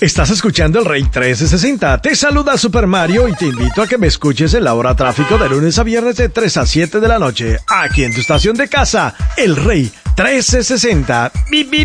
Estás escuchando el Rey 1360. Te saluda Super Mario y te invito a que me escuches en la hora tráfico de lunes a viernes de 3 a 7 de la noche. Aquí en tu estación de casa, el Rey 1360. ¡Bip, bip!